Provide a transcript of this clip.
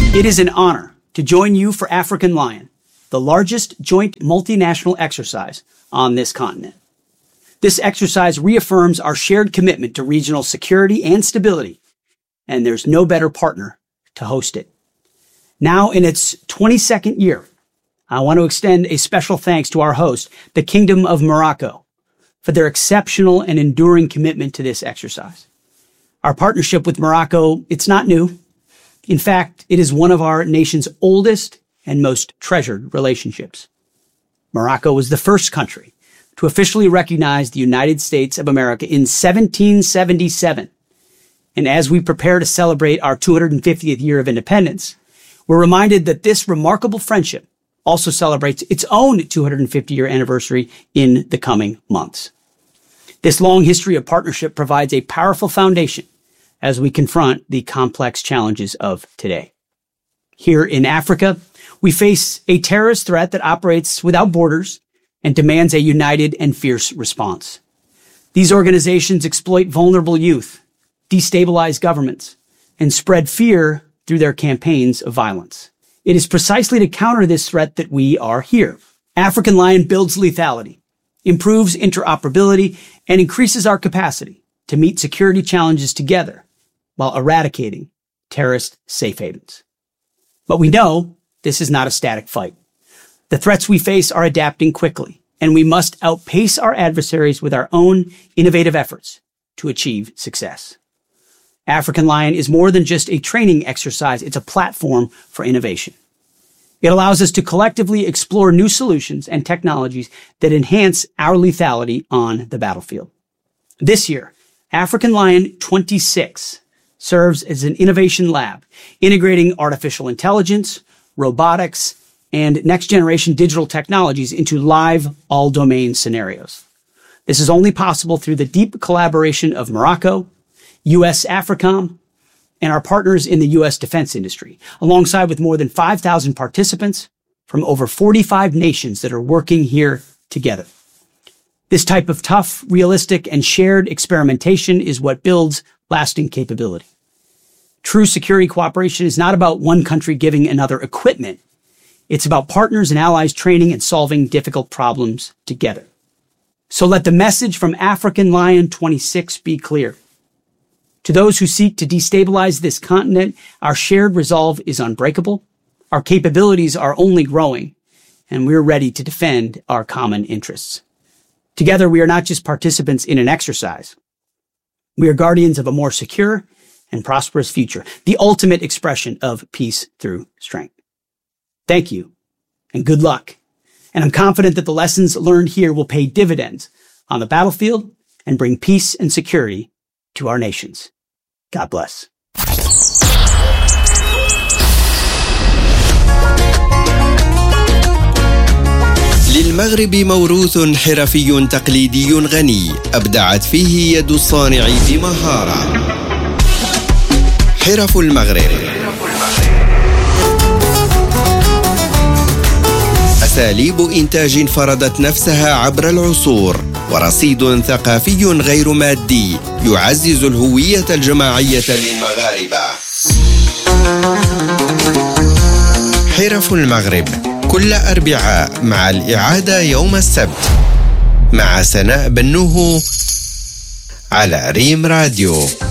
It is an honor to join you for African Lion, the largest joint multinational exercise on this continent. This exercise reaffirms our shared commitment to regional security and stability, and there's no better partner to host it. Now in its 22nd year, I want to extend a special thanks to our host, the Kingdom of Morocco, for their exceptional and enduring commitment to this exercise. Our partnership with Morocco, it's not new. In fact, it is one of our nation's oldest and most treasured relationships. Morocco was the first country to officially recognize the United States of America in 1777. And as we prepare to celebrate our 250th year of independence, we're reminded that this remarkable friendship also celebrates its own 250-year anniversary in the coming months. This long history of partnership provides a powerful foundation as we confront the complex challenges of today. Here in Africa, we face a terrorist threat that operates without borders and demands a united and fierce response. These organizations exploit vulnerable youth, destabilize governments, and spread fear through their campaigns of violence. It is precisely to counter this threat that we are here. African Lion builds lethality, improves interoperability, and increases our capacity to meet security challenges together while eradicating terrorist safe havens. But we know this is not a static fight. The threats we face are adapting quickly, and we must outpace our adversaries with our own innovative efforts to achieve success. African Lion is more than just a training exercise. It's a platform for innovation. It allows us to collectively explore new solutions and technologies that enhance our lethality on the battlefield. This year, African Lion 26 serves as an innovation lab, integrating artificial intelligence, robotics, and next-generation digital technologies into live all-domain scenarios. This is only possible through the deep collaboration of Morocco, U.S. AFRICOM, and our partners in the U.S. defense industry, alongside with more than 5,000 participants from over 45 nations that are working here together. This type of tough, realistic, and shared experimentation is what builds lasting capability. True security cooperation is not about one country giving another equipment. It's about partners and allies training and solving difficult problems together. So let the message from African Lion 26 be clear. To those who seek to destabilize this continent, our shared resolve is unbreakable. Our capabilities are only growing, and we're ready to defend our common interests. Together, we are not just participants in an exercise. We are guardians of a more secure and prosperous future, the ultimate expression of peace through strength. Thank you, and good luck. And I'm confident that the lessons learned here will pay dividends on the battlefield and bring peace and security to our nations. God bless. للمغرب موروث حرفي تقليدي غني أبدعت فيه يد الصانع بمهارة. حرف المغرب، أساليب إنتاج فرضت نفسها عبر العصور، ورصيد ثقافي غير مادي يعزز الهوية الجماعية للمغاربة. حرف المغرب كل أربعاء مع الإعادة يوم السبت مع سناء بنوه على ريم راديو.